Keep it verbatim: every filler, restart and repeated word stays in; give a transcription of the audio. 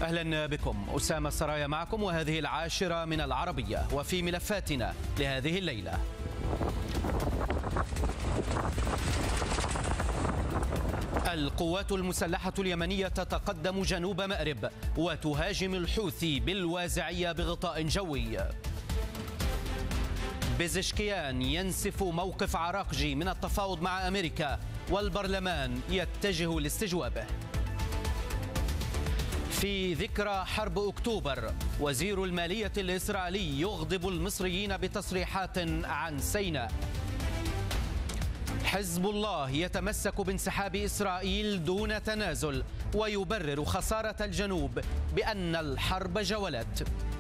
أهلا بكم. أسامة السرايا معكم، وهذه العاشرة من العربية. وفي ملفاتنا لهذه الليلة: القوات المسلحة اليمنية تتقدم جنوب مأرب وتهاجم الحوثي بالوازعية بغطاء جوي. بزشكيان ينسف موقف عراقجي من التفاوض مع أمريكا والبرلمان يتجه لاستجوابه. في ذكرى حرب أكتوبر، وزير المالية الإسرائيلي يغضب المصريين بتصريحات عن سيناء. حزب الله يتمسك بانسحاب إسرائيل دون تنازل ويبرر خسارة الجنوب بأن الحرب جولت.